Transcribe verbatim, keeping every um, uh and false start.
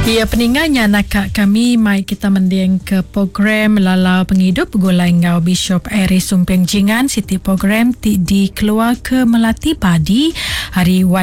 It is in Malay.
Ya, peninggalnya nak kami mai kita mending ke program Lalau Penghidup Gulai Ngau Bishop Eri Sumpeng Jingan Siti program ti di keluar ke Melati Padi hari